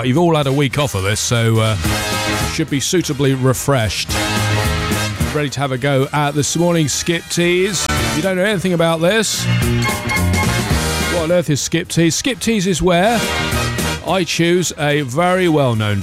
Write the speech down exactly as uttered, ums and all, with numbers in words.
Right, you've all had a week off of this, so uh, should be suitably refreshed. Ready to have a go at this morning's Skip Tease. If you don't know anything about this, what on earth is Skip Tease? Skip Tease is where I choose a very well-known